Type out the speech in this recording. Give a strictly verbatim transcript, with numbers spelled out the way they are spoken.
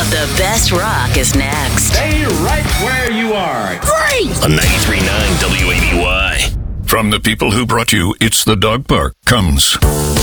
The best rock is next. Stay right where you are. Great! On ninety-three point nine W A B Y. From the people who brought you It's the Dog Park comes